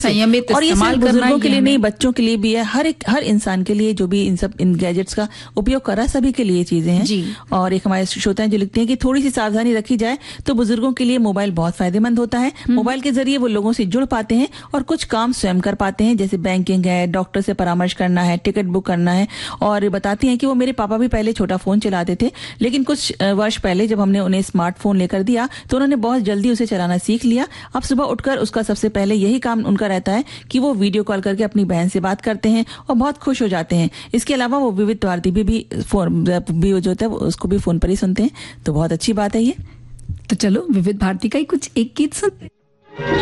संयमित और ये इस्तेमाल सिर्फ करना बुजुर्गों के ये लिए हमें- नहीं, बच्चों के लिए भी है, हर इंसान के लिए जो भी इन गैजेट्स का उपयोग कर रहा है, सभी के लिए चीजें हैं। जी। और एक हमारे श्रोता जो लिखते हैं कि थोड़ी सी सावधानी रखी जाए तो बुजुर्गों के लिए मोबाइल बहुत फायदेमंद होता है। मोबाइल के जरिए वो लोगों से जुड़ पाते हैं और कुछ काम स्वयं कर पाते हैं, जैसे बैंकिंग है, डॉक्टर से परामर्श करना है, टिकट बुक करना है। और बताती हैं कि वो मेरे पापा भी पहले छोटा फोन चलाते थे, लेकिन कुछ वर्ष पहले जब हमने उन्हें स्मार्टफोन लेकर दिया तो उन्होंने बहुत जल्दी उसे चलाना सीख लिया। अब सुबह उठकर उसका सबसे पहले यही काम उनका रहता है कि वो वीडियो कॉल करके अपनी बहन से बात करते हैं और बहुत खुश हो जाते हैं। इसके अलावा वो विविध भारती भी फोन भी जो होता है उसको भी फोन पर ही सुनते हैं, तो बहुत अच्छी बात है ये। तो चलो विविध भारती का ही कुछ एक गीत सुनते हैं।